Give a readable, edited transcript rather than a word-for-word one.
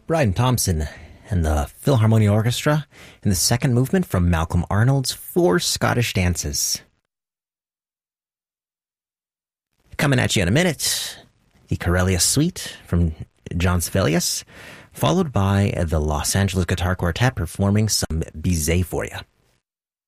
Brian Thompson and the Philharmonia Orchestra in the second movement from Malcolm Arnold's Four Scottish Dances. Coming at you in a minute, the Corellia Suite from John Sibelius, followed by the Los Angeles Guitar Quartet performing some Bizet for you.